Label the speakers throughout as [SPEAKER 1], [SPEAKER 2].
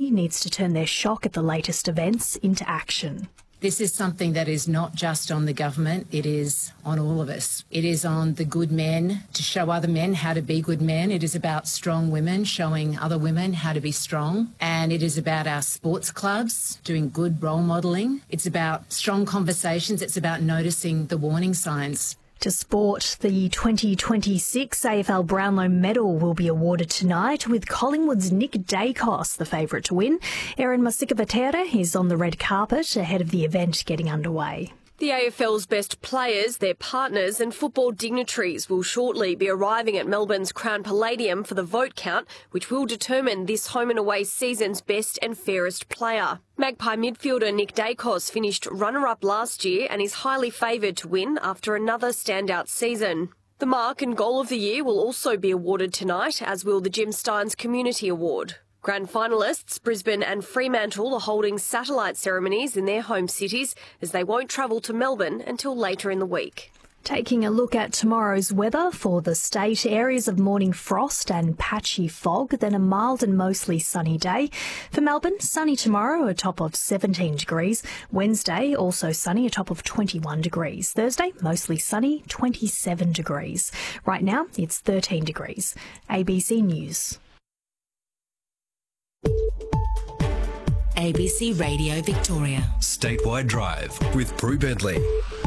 [SPEAKER 1] community needs to turn their shock at the latest events into action.
[SPEAKER 2] This is something that is not just on the government, it is on all of us. It is on the good men to show other men how to be good men. It is about strong women showing other women how to be strong. And it is about our sports clubs doing good role modelling. It's about strong conversations. It's about noticing the warning signs.
[SPEAKER 1] To sport, the 2026 AFL Brownlow Medal will be awarded tonight, with Collingwood's Nick Dacos the favourite to win. Erin Masika-Vatere is on the red carpet ahead of the event getting underway.
[SPEAKER 3] The AFL's best players, their partners and football dignitaries will shortly be arriving at Melbourne's Crown Palladium for the vote count, which will determine this home and away season's best and fairest player. Magpie midfielder Nick Dacos finished runner-up last year and is highly favoured to win after another standout season. The mark and goal of the year will also be awarded tonight, as will the Jim Stynes Community Award. Grand finalists Brisbane and Fremantle are holding satellite ceremonies in their home cities, as they won't travel to Melbourne until later in the week.
[SPEAKER 1] Taking a look at tomorrow's weather for the state, areas of morning frost and patchy fog, then a mild and mostly sunny day. For Melbourne, sunny tomorrow, a top of 17 degrees. Wednesday, also sunny, a top of 21 degrees. Thursday, mostly sunny, 27 degrees. Right now, it's 13 degrees. ABC News.
[SPEAKER 4] ABC Radio Victoria.
[SPEAKER 5] Statewide Drive with Prue Bentley.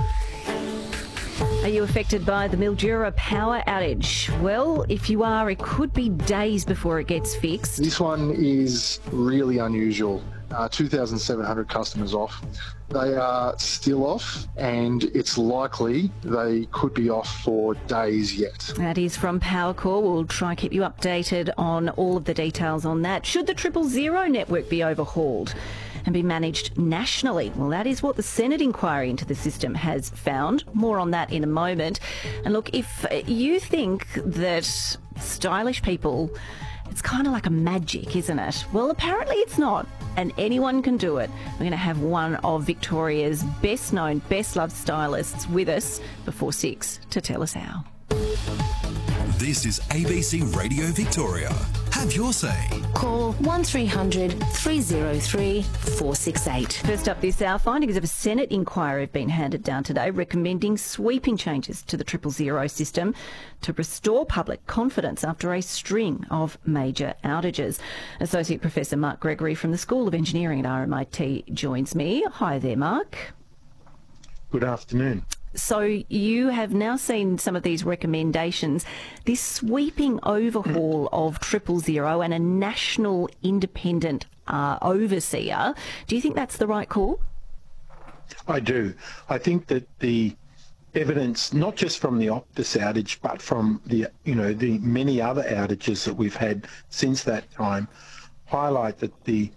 [SPEAKER 6] Are you affected by the Mildura power outage? Well, if you are, it could be days before it gets fixed.
[SPEAKER 7] This one is really unusual. 2,700 customers off. They are still off, and it's likely they could be off for days yet.
[SPEAKER 6] That is from Powercor. We'll try and keep you updated on all of the details on that. Should the 000 network be overhauled and be managed nationally? Well, that is what the Senate inquiry into the system has found. More on that in a moment. And look, if you think that stylish people, it's kind of like a magic, isn't it? Well, apparently it's not, and anyone can do it. We're going to have one of Victoria's best known, best loved stylists with us before 6 to tell us how.
[SPEAKER 5] This is ABC Radio Victoria. Have your say.
[SPEAKER 4] Call 1300 303 468.
[SPEAKER 6] First up this hour, findings of a Senate inquiry have been handed down today recommending sweeping changes to the 000 system to restore public confidence after a string of major outages. Associate Professor Mark Gregory from the School of Engineering at RMIT joins me. Hi there, Mark.
[SPEAKER 8] Good afternoon.
[SPEAKER 6] So you have now seen some of these recommendations, this sweeping overhaul of 000 and a national independent overseer. Do you think that's the right call?
[SPEAKER 8] I do. I think that the evidence, not just from the Optus outage, but from the many other outages that we've had since that time, highlight that the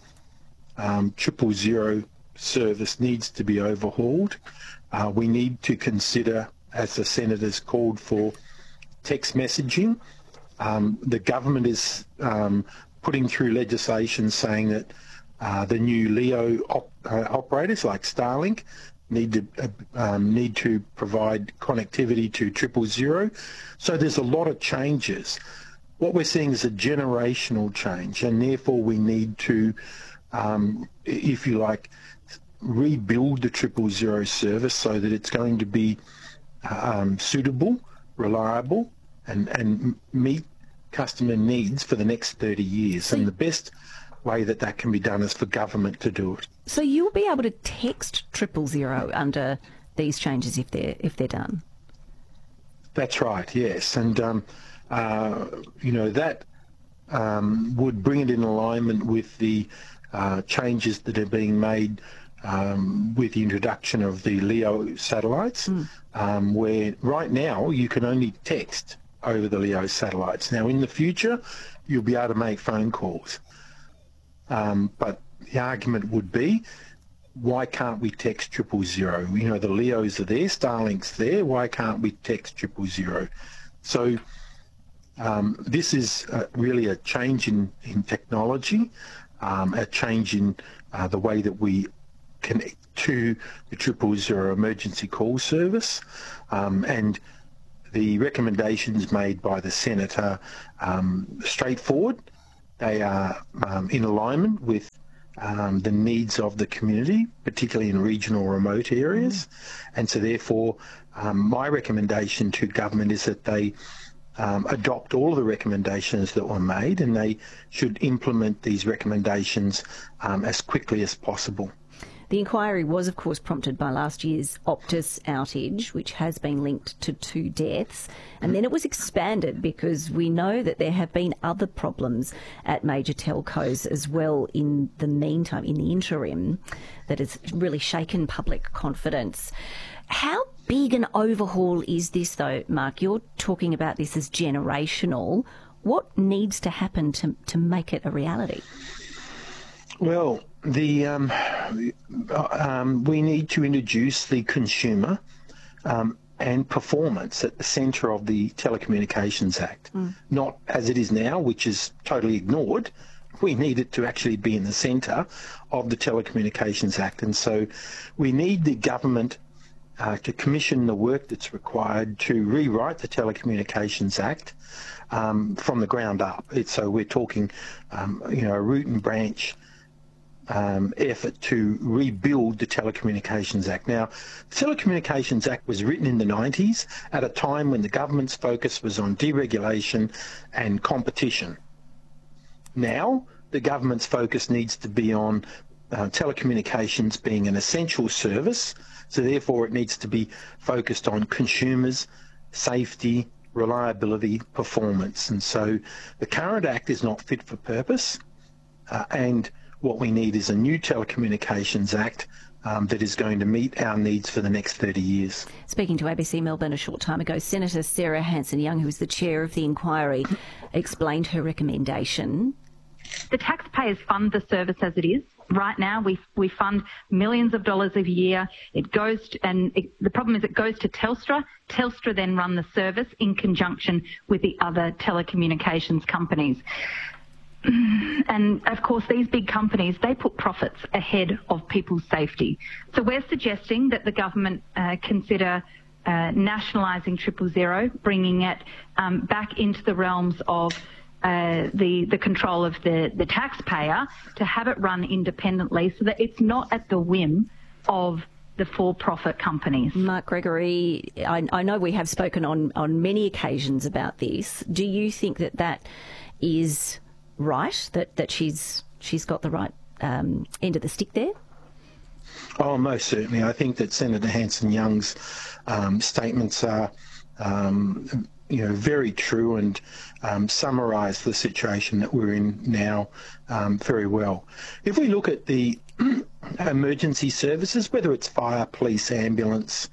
[SPEAKER 8] 000 service needs to be overhauled. We need to consider, as the Senators called for, text messaging. The government is putting through legislation saying that the new LEO operators like Starlink need to provide connectivity to 000. So there's a lot of changes. What we're seeing is a generational change, and therefore we need to, if you like, rebuild the 000 service so that it's going to be suitable, reliable, and meet customer needs for the next 30 years. And the best way that can be done is for government to do it.
[SPEAKER 6] So you'll be able to text 000 under these changes if they're done?
[SPEAKER 8] That's right, yes. And, that would bring it in alignment with the changes that are being made with the introduction of the LEO satellites, where right now you can only text over the LEO satellites. Now, in the future, you'll be able to make phone calls. But the argument would be, why can't we text 000? The LEOs are there, Starlink's there, why can't we text 000? So this is really a change in technology, a change in the way that we connect to the 000 emergency call service, and the recommendations made by the Senate are straightforward. They are in alignment with the needs of the community, particularly in regional remote areas. And so therefore, my recommendation to government is that they adopt all of the recommendations that were made, and they should implement these recommendations as quickly as possible.
[SPEAKER 6] The inquiry was, of course, prompted by last year's Optus outage, which has been linked to 2 deaths. And then it was expanded because we know that there have been other problems at major telcos as well in the meantime, in the interim, that has really shaken public confidence. How big an overhaul is this, though, Mark? You're talking about this as generational. What needs to happen to make it a reality?
[SPEAKER 8] Well, we need to introduce the consumer and performance at the centre of the Telecommunications Act, not as it is now, which is totally ignored. We need it to actually be in the centre of the Telecommunications Act. And so we need the government to commission the work that's required to rewrite the Telecommunications Act from the ground up. So we're talking, a root and branch effort to rebuild the Telecommunications Act. Now, the Telecommunications Act was written in the 90s at a time when the government's focus was on deregulation and competition. Now, the government's focus needs to be on telecommunications being an essential service, so therefore it needs to be focused on consumers, safety, reliability, performance. And so the current Act is not fit for purpose, and what we need is a new Telecommunications Act that is going to meet our needs for the next 30 years.
[SPEAKER 6] Speaking to ABC Melbourne a short time ago, Senator Sarah Hanson-Young, who was the chair of the inquiry, explained her recommendation.
[SPEAKER 9] The taxpayers fund the service as it is. Right now, we fund millions of dollars a year. It goes to, the problem is it goes to Telstra. Telstra then run the service in conjunction with the other telecommunications companies. And of course, these big companies, they put profits ahead of people's safety. So we're suggesting that the government consider nationalising 000, bringing it back into the realms of the control of the taxpayer, to have it run independently so that it's not at the whim of the for-profit companies.
[SPEAKER 6] Mark Gregory, I know we have spoken on many occasions about this. Do you think that is right, that she's got the right end of the stick there?
[SPEAKER 8] Oh, most certainly. I think that Senator Hanson-Young's statements are very true and summarise the situation that we're in now very well. If we look at the emergency services, whether it's fire, police, ambulance,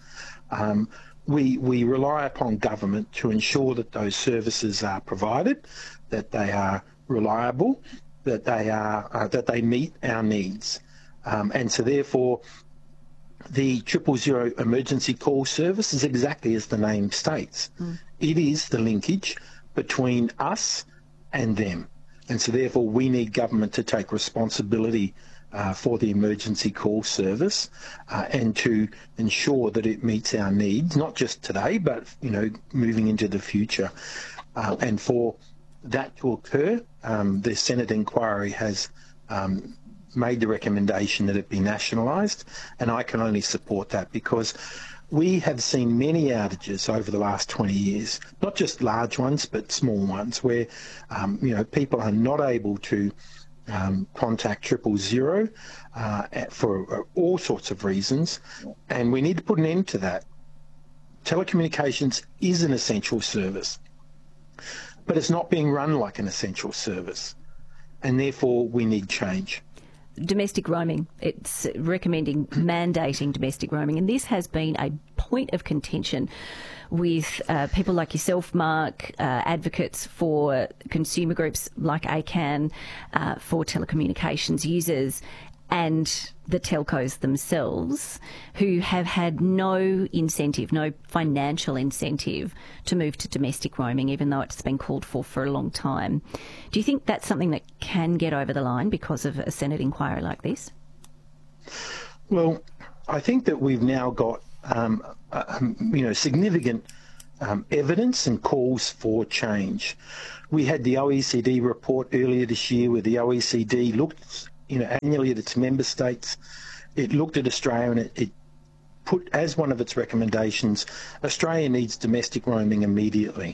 [SPEAKER 8] we rely upon government to ensure that those services are provided, that they are reliable, that they meet our needs, and so therefore the 000 emergency call service is exactly as the name states. It is the linkage between us and them, and so therefore we need government to take responsibility for the emergency call service and to ensure that it meets our needs, not just today, but moving into the future. And for that to occur, the Senate inquiry has made the recommendation that it be nationalised, and I can only support that because we have seen many outages over the last 20 years, not just large ones but small ones, where people are not able to contact 000 for all sorts of reasons, and we need to put an end to that. Telecommunications is an essential service, but it's not being run like an essential service, and therefore we need change.
[SPEAKER 6] Domestic roaming, it's recommending mandating domestic roaming, and this has been a point of contention with people like yourself, Mark, advocates for consumer groups like ACAN, for telecommunications users, and the telcos themselves, who have had no incentive, no financial incentive to move to domestic roaming, even though it's been called for a long time. Do you think that's something that can get over the line because of a Senate inquiry like this? Well,
[SPEAKER 8] I think that we've now got significant evidence and calls for change. We had the OECD report earlier this year where the OECD looked annually at its member states. It looked at Australia and it put as one of its recommendations, Australia needs domestic roaming immediately.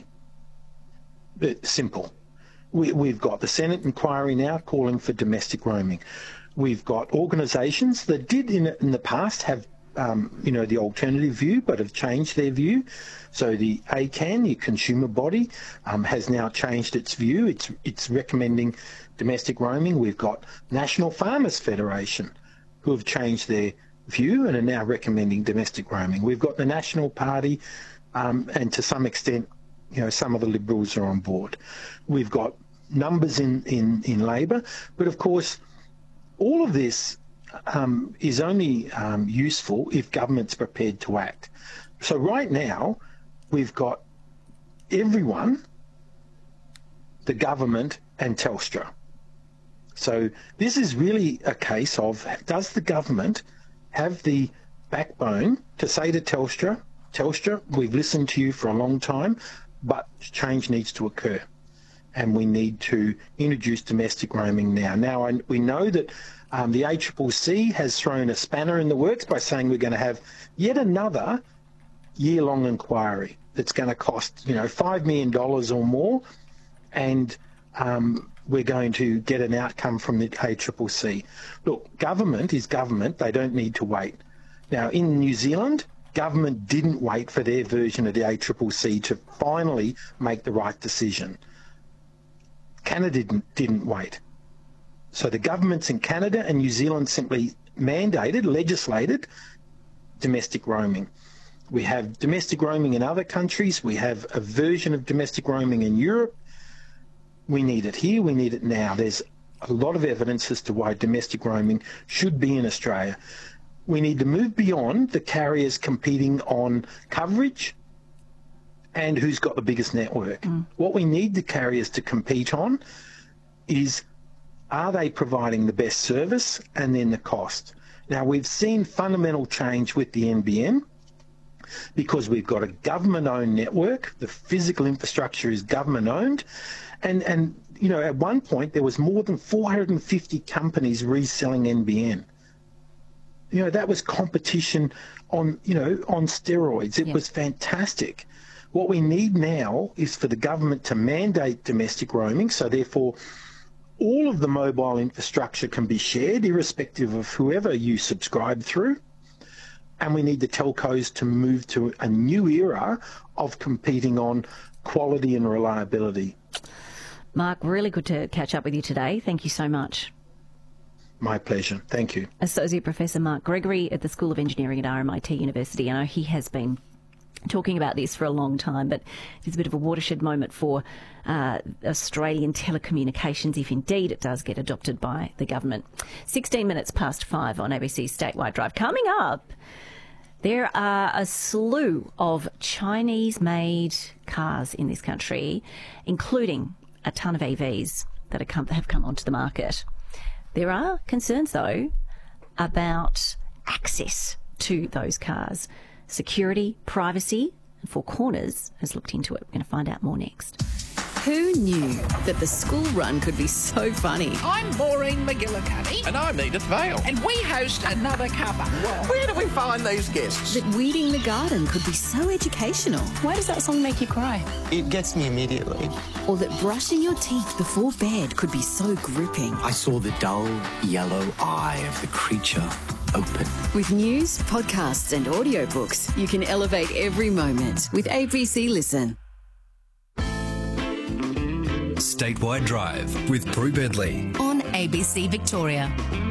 [SPEAKER 8] Simple. We've got the Senate inquiry now calling for domestic roaming. We've got organisations that did in the past have the alternative view, but have changed their view. So the ACAN, the consumer body, has now changed its view. It's recommending domestic roaming. We've got National Farmers Federation, who have changed their view and are now recommending domestic roaming. We've got the National Party, and to some extent, some of the Liberals are on board. We've got numbers in Labor, but of course, all of this is only useful if government's prepared to act. So right now, we've got everyone, the government and Telstra. So this is really a case of, does the government have the backbone to say to Telstra, we've listened to you for a long time, but change needs to occur. And we need to introduce domestic roaming now. Now, we know that the ACCC has thrown a spanner in the works by saying we're going to have yet another year-long inquiry that's going to cost, $5 million or more, and we're going to get an outcome from the ACCC. Look, government is government. They don't need to wait. Now, in New Zealand, government didn't wait for their version of the ACCC to finally make the right decision. Canada didn't wait. So the governments in Canada and New Zealand simply legislated domestic roaming. We have domestic roaming in other countries. We have a version of domestic roaming in Europe. We need it here. We need it now. There's a lot of evidence as to why domestic roaming should be in Australia. We need to move beyond the carriers competing on coverage and who's got the biggest network. What we need the carriers to compete on is, are they providing the best service, and then the cost. Now, we've seen fundamental change with the NBN because we've got a government-owned network. The physical infrastructure is government-owned. And at one point, there was more than 450 companies reselling NBN. That was competition on steroids. It was fantastic. What we need now is for the government to mandate domestic roaming, so therefore all of the mobile infrastructure can be shared, irrespective of whoever you subscribe through. And we need the telcos to move to a new era of competing on quality and reliability.
[SPEAKER 6] Mark, really good to catch up with you today. Thank you so much.
[SPEAKER 8] My pleasure. Thank you.
[SPEAKER 6] Associate Professor Mark Gregory at the School of Engineering at RMIT University. I know he has been talking about this for a long time, but it's a bit of a watershed moment for Australian telecommunications, if indeed it does get adopted by the government. 16 minutes past 5 on ABC's Statewide Drive. Coming up, there are a slew of Chinese-made cars in this country, including a ton of EVs that have come onto the market. There are concerns, though, about access to those cars. Security, privacy, and Four Corners has looked into it. We're going to find out more next.
[SPEAKER 10] Who knew that the school run could be so funny?
[SPEAKER 11] I'm Maureen McGillicuddy.
[SPEAKER 12] And I'm Edith Vale.
[SPEAKER 11] And we host Another Cuppa.
[SPEAKER 12] Where do we find these guests?
[SPEAKER 10] That weeding the garden could be so educational.
[SPEAKER 13] Why does that song make you cry?
[SPEAKER 14] It gets me immediately.
[SPEAKER 10] Or that brushing your teeth before bed could be so gripping.
[SPEAKER 14] I saw the dull yellow eye of the creature open.
[SPEAKER 10] With news, podcasts and audiobooks, you can elevate every moment with ABC Listen.
[SPEAKER 5] Statewide Drive with Prue Bedley
[SPEAKER 4] on ABC Victoria.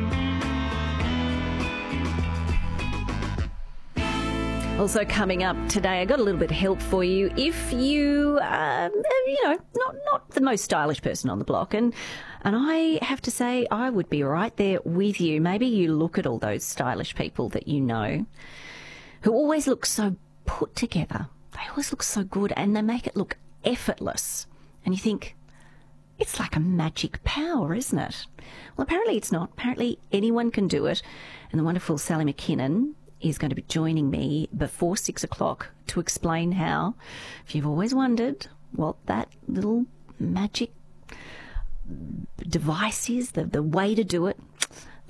[SPEAKER 6] Also coming up today, I got a little bit of help for you. If you, not the most stylish person on the block, and I have to say I would be right there with you. Maybe you look at all those stylish people that you know who always look so put together. They always look so good and they make it look effortless. And you think, it's like a magic power, isn't it? Well, apparently it's not. Apparently anyone can do it. And the wonderful Sally McKinnon is going to be joining me before 6 o'clock to explain how, if you've always wondered what that little magic device is, the way to do it,